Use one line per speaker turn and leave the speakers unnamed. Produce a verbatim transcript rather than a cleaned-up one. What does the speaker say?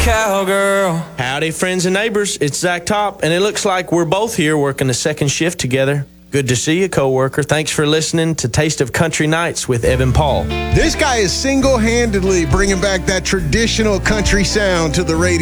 cowgirl.
Howdy, friends and neighbors. It's Zach Top, and it looks like we're both here working the second shift together. Good to see you, coworker. Thanks for listening to Taste of Country Nights with Evan Paul.
This guy is single-handedly bringing back that traditional country sound to the radio.